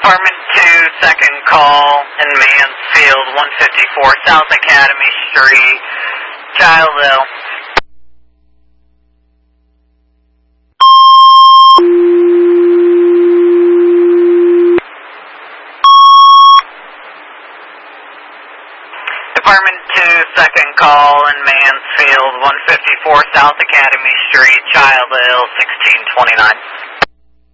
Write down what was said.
Department 2, second call in Mansfield, 154 South Academy Street, Childville. Department 2, second call in Mansfield, 154 South Academy Street, Childville, 1629.